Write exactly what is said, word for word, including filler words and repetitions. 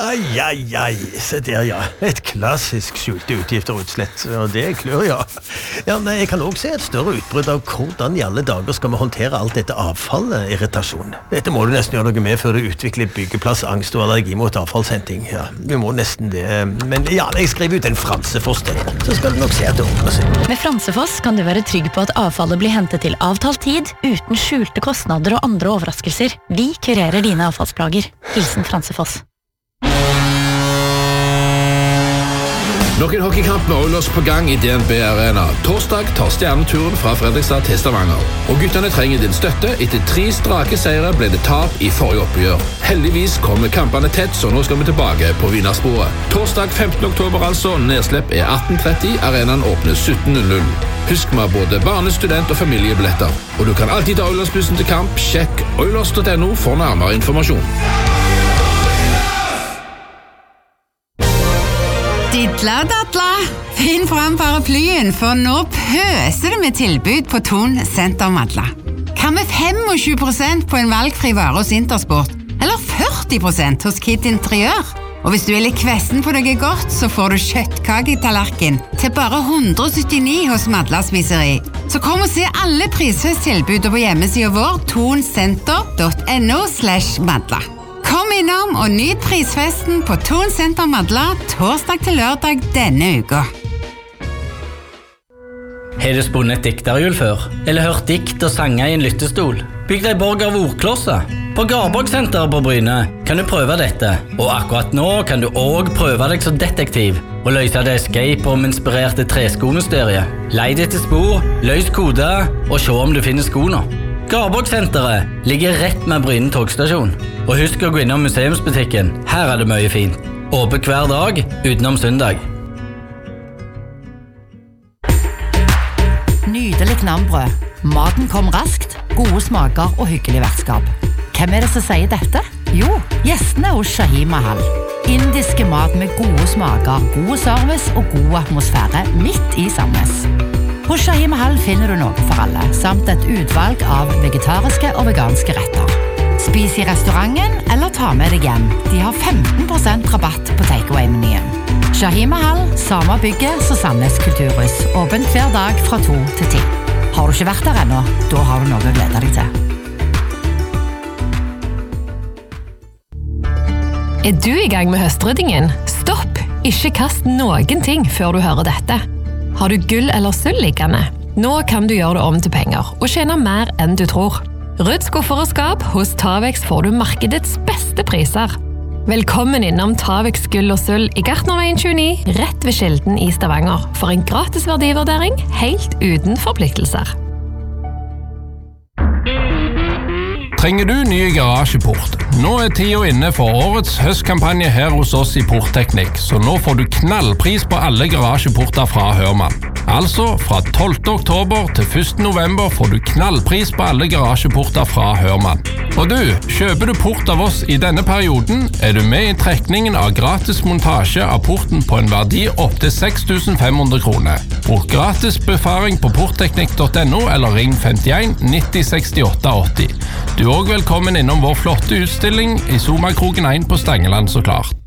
Ai, ai, ai, se der, ja. Et klassisk skjulte utgifter og utslett, og det klør, ja. Ja, men jeg kan også se et større utbrudd av hvordan i alle dager skal vi håndtere alt dette avfallet, irritasjon. Dette må du nesten gjøre noe med før du utvikler byggeplass, angst og allergi mot avfallshenting. Ja, du må nesten det. Men ja, jeg skriver ut en Fransefoss til, så skal du nok se at det ordner seg. Med Fransefoss kan du være trygg på at avfallet blir hentet til avtalt tid, uten skjulte kostnader og andre overraskelser. Vi kurerer dine avfallsplager. Hilsen Fransefoss. Nok en hockeykamp med Oilers på gang i D N B Arena. Torsdag tar stjerneturen fra Fredrikstad til Stavanger. Og guttene trenger din støtte. Etter tre strake seire ble det tap i forrige oppgjør. Heldigvis kommer kampene tett, så nå skal vi tilbake på vinnersporet. Torsdag femtende oktober altså. Nedslipp er atten tretti. Arenaen åpner sytten null null. Husk med både barne-, student- og familiebilletter. Og du kan alltid ta Oilers-bussen til kamp. Sjekk oilers punktum no for nærmere informasjon. Didla dadla, finn fram paraplyen, for nå pøser det med tilbud på Thon Senter Madla. Hva med tjuefem prosent på en valgfri vare hos Intersport? Eller førti prosent hos Kid Interiør? Og hvis du er litt kvessen på noe godt, så får du kjøttkake i tallerken til bare hundre og syttini hos Madla Spiseri. Så kom og se alle prisfesttilbud på hjemmesiden vår thonsenter punktum no slash madla. Kom innom og nyt prisfesten på Thon Senter Madla torsdag til lørdag denne uka. Har du spunnet et dikterhjul før? Eller hørt dikt og sanger i en lyttestol? Bygd deg borg av ordklosser? På Garborgsenteret på Bryne kan du prøve dette. Og akkurat nå kan du også prøve deg som detektiv og løse det escape-room-inspirerte tresko-mysteriet. Leid etter spor, løs kode og se om du finner skoene. Garborgsenteret ligger rett med Bryne togstasjon. Og husk å gå innom museumsbutikken. Her er det mye fint. Åpent hver dag, utenom søndag. Nydelig knambrød. Maten kom raskt, gode smaker og hyggelig vertskap. Hvem er det som sier dette? Jo, gjestene hos Shahi Mahal. Indiske mat med gode smaker, god service og god atmosfære midt i Sandnes. Hos Shahi Mahal finner du noe for alle, samt et utvalg av vegetariske og veganske retter. Spis i restauranten eller ta med deg hjem. De har femten prosent rabatt på takeaway-menyen. Shahi Mahal, samme bygget som Sandnes Kulturhus. Åpent hver dag fra to til ti. Har du ikke vært der ennå, da har du noe å glede deg til. Er du i gang med høstryddingen? Stopp! Ikke kast noen ting før du hører dette. Har du gull eller sølv liggende? Nå kan du gjøre det om til penger og tjene mer enn du tror. Rydd skuffer og skap, hos Tavex får du markedets beste priser. Velkommen innom Tavex gull og sølv i Gartnerveien tjueni, rett ved Skilden i Stavanger, for en gratis verdivurdering helt uten forpliktelser. Trenger du nye garasjeport? Nå er tida inne for årets høstkampanje her hos oss i Portteknikk, så nå får du knallpris på alle garasjeporter fra Hørmann. Altså, fra tolvte oktober til første november får du knallpris på alle garasjeporter fra Hørmann. Og du, kjøper du port av oss i denne perioden, er du med i trekningen av gratis montasje av porten på en verdi opp til seks tusen fem hundre kroner. Bruk gratis befaring på portteknikk punktum no eller ring femtien nitti sekstiåtte åtti. Du er også velkommen innom vår flotte utstilling i Somakrogen én på Stangeland, så klart.